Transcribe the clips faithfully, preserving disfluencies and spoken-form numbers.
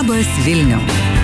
Labas Vilniau.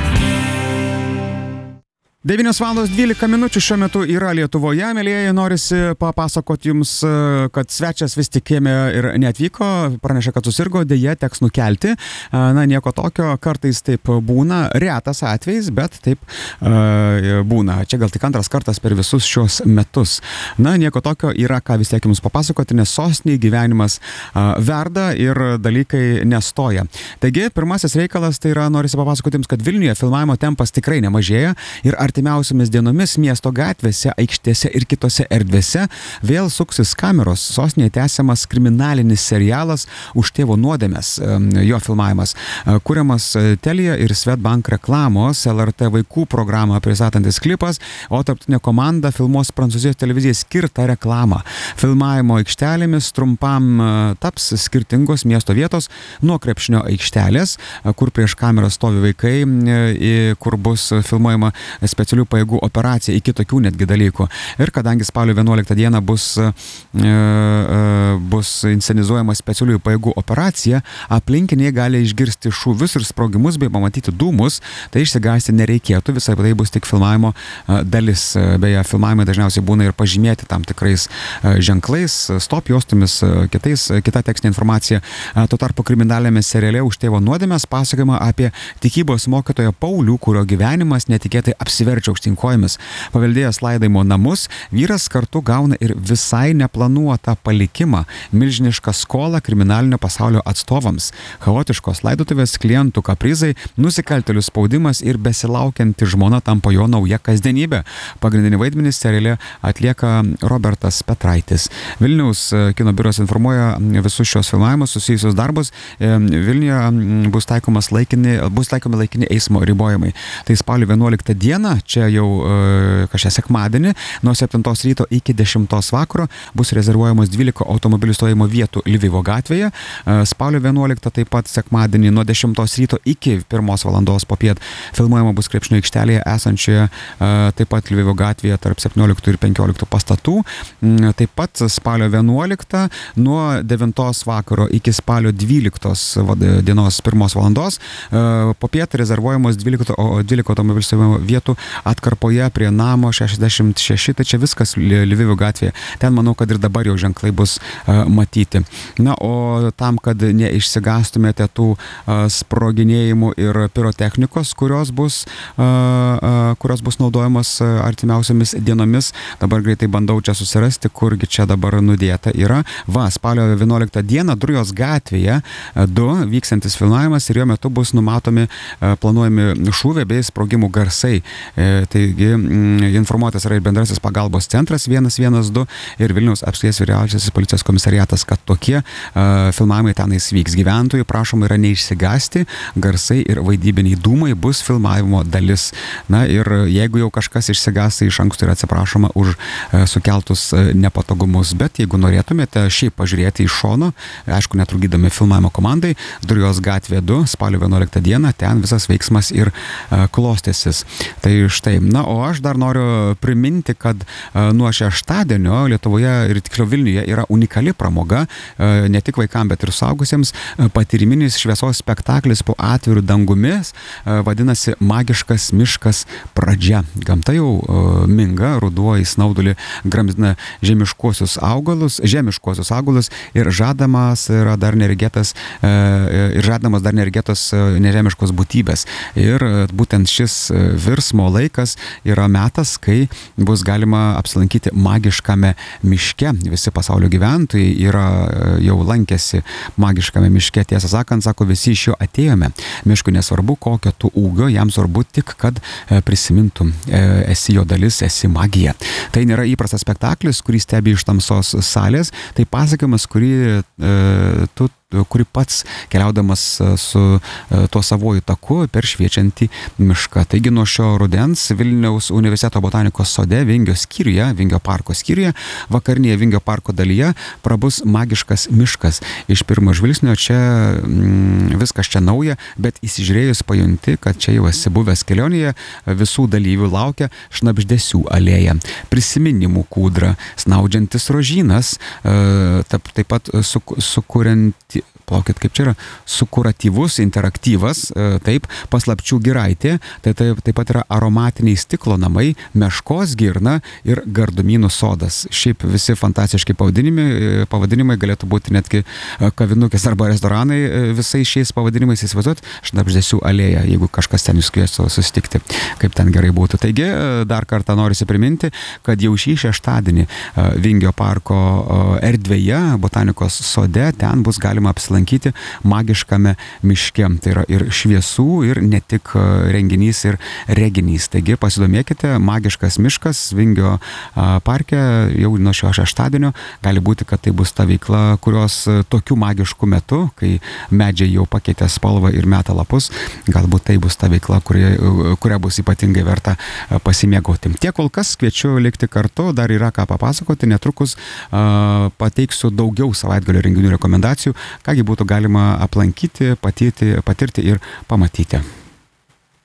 devynios valandos dvylika minučių šiuo metu yra Lietuvoje. Mėlyjeji, norisi papasakoti jums, kad svečias vis tik ėmė ir neatvyko, pranešė, kad susirgo, dėja teks nukelti. Na, nieko tokio, kartais taip būna, retas atvejis, bet taip uh, būna. Čia gal tik antras kartas per visus šios metus. Na, nieko tokio yra, ką vis tiek jums papasakoti, nes sostinėje gyvenimas uh, verda ir dalykai nestoja. Taigi, pirmasis reikalas, tai yra, norisi papasakoti jums, kad Vilniuje filmavimo tempas tikrai nemažėja ir ar artimiausiamis dienomis miesto gatvėse, aikštėse ir kitose erdvėse vėl suksis kameros. Sostinėje tęsiamas kriminalinis serialas Už tėvo nuodėmes, jo filmavimas. Kuriamas Telia ir Swedbank reklamos, L R T vaikų programą pristatantis klipas, o tarptautinė komanda filmuos Prancūzijos televizijai skirtą reklamą. Filmavimo aikštelėmis trumpam taps skirtingos miesto vietos nuo krepšinio aikštelės, kur prieš kamerą stovi vaikai, kur bus filmuojama specialių pajėgų operacija, iki tokių netgi dalykų. Ir kadangi spalio vienuoliktą dieną bus, e, e, bus inscenizuojama specialiųjų pajėgų operacija, aplinkiniai gali išgirsti šūvius ir sprogimus bei pamatyti dūmus, tai išsigąsti nereikėtų, visai tai bus tik filmavimo e, dalis. Beje, filmavimai dažniausiai būna ir pažymėti tam tikrais e, ženklais, stop juostomis, e, kitais, e, kita tekstinė informacija. E, tuo tarpu kriminalėme seriale Už tėvo nuodėmes pasakojama apie tikybos mokytoją Paulių, kurio gyvenimas netikėtai apsiverčia aukštyn kojomis. Paveldėjęs laidojimo namus, vyras kartu gauna ir visai neplanuotą palikimą, milžinišką skolą kriminalinio pasaulio atstovams, chaotiškos laidotuvės, klientų kaprizai, nusikaltėlių spaudimas ir besilaukianti žmona tampa jo nauja kasdienybė. Pagrindinį vaidmenį seriale atlieka Robertas Petraitis. Vilniaus kino biuras informuoja visus šios filmavimus susijusius darbus. Vilniuje bus taikomas laikini, bus taikomi laikini eismo ribojimai. Tai spalio vienuoliktą dieną, čia jau e, kažką sekmadienį, nuo septintos ryto iki dešimtos vakaro bus rezervuojamos dvylika automobilių stovėjimo vietų Lvivo gatvėje. E, spalio vienuoliktą taip pat sekmadienį nuo dešimtos ryto iki pirmos valandos popiet filmuojama bus krepšinio aikštelėje esančioje e, taip pat Lvivo gatvėje tarp septynioliktų ir penkioliktų pastatų. E, taip pat spalio vienuoliktą nuo devintos vakaro iki spalio dvyliktos dienos pirmos valandos e, popiet rezervuojamos dvylika, dvylika automobilių stovėjimo vietų atkarpoje prie namo šešiasdešimt šeši, tai čia viskas Lvivo gatvėje. Ten manau, kad ir dabar jau ženklai bus uh, matyti. Na, o tam, kad neišsigastumėte tų uh, sproginėjimų ir pirotechnikos, kurios bus, uh, uh, kurios bus naudojamos uh, artimiausiamis dienomis, dabar greitai bandau čia susirasti, kurgi čia dabar nudėta yra. Va, spalio vienuoliktą dieną Drujos gatvėje uh, du vykstantis filmavimas ir jo metu bus numatomi uh, planuojami šūviai bei sprogimų garsai. E, taigi m, informuotas yra ir bendrasis pagalbos centras vienas vienas du ir Vilniaus apskrities vyriausiasis policijos komisariatas, kad tokie e, filmavimai tenais vyks. Gyventojų prašoma yra neišsigąsti, garsai ir vaidybiniai dūmai bus filmavimo dalis. Na ir jeigu jau kažkas išsigąsta, iš anksto yra atsiprašoma už e, sukeltus e, nepatogumus, bet jeigu norėtumėte šiaip pažiūrėti iš šono, aišku, netrukdydami filmavimo komandai, Drujos gatvė du, spalio vienuoliktą dieną, ten visas veiksmas ir e, klostėsis. Tai štai. Na, o aš dar noriu priminti, kad uh, nuo šeštadienio Lietuvoje ir tiksliau Vilniuje yra unikali pramoga, uh, ne tik vaikams, bet ir suaugusiems. Uh, patyriminis šviesos spektaklis po atvirų dangumis uh, vadinasi Magiškas miškas pradžia. Gamta jau uh, minga, ruduo į snaudulį gramzdina žemiškuosius augalus, žemiškuosius augalus ir žadamas yra dar neregėtas uh, ir žadamas dar neregėtos uh, nežemiškos būtybės. Ir uh, būtent šis uh, virsmo laikas yra metas, kai bus galima apsilankyti magiškame miške. Visi pasaulio gyventojai yra jau lankėsi magiškame miške. Tiesą sakant, sako, visi iš jo atėjome. Miškui nesvarbu, kokio tu ūgio, jam svarbu tik, kad prisimintum, esi jo dalis, esi magija. Tai nėra įprastas spektaklis, kurį stebi iš tamsos salės, tai pasakojimas, kurį e, tu kuri pats keliaudamas su tuo savoju taku per šviečiantį mišką. Taigi nuo šio rudens Vilniaus universiteto botanikos sode Vingio skyriuje, Vingio parko skyriuje, vakarinėje Vingio parko dalyje prabus magiškas miškas. Iš pirmo žvilgsnio čia mm, viskas čia nauja, bet įsižiūrėjus pajunti, kad čia jau esi buvęs kelionėje, visų dalyvių laukia šnabždesių alėja, prisiminimų kūdra, snaudžiantis rožynas, e, taip, taip pat su, sukurianti sukurati, plaukit, kaip čia yra, sukuratyvus, interaktyvas, taip, paslapčių giraitė, tai taip, taip pat yra aromatiniai stiklo namai, meškos girna ir gardumynų sodas. Šiaip visi fantastiški pavadinimai, pavadinimai galėtų būti netgi kavinukės arba restoranai visais šiais pavadinimais, įsivaizduot, Šnabždesių alėja, jeigu kažkas ten jūs kviestų susitikti, kaip ten gerai būtų. Taigi, dar kartą norisi priminti, kad jau šį šeštadienį Vingio parko erdvėje, botanikos sode, ten bus galima apsilankyti lankyti magiškame miške. Tai yra ir šviesų, ir ne tik renginys, ir reginys. Taigi pasidomėkite, magiškas miškas Vingio parke jau nuo šio šeštadienio. Gali būti, kad tai bus ta veikla, kurios tokiu magišku metu, kai medžiai jau pakeitė spalvą ir meta lapus, galbūt tai bus ta veikla, kuria, kuria bus ypatingai verta pasimėgauti. Tiek kol kas kviečiu likti kartu, dar yra ką papasakoti, netrukus uh, pateiksiu daugiau savaitgalio renginių rekomendacijų, kągi būtų galima aplankyti, patirti, patirti ir pamatyti.